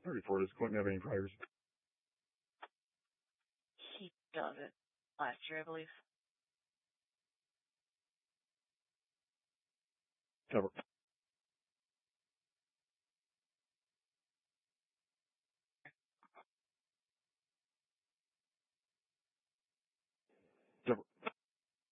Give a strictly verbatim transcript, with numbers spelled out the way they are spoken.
thirty-four. Does Quentin have any priors? He doesn't. Last year, I believe. Cover.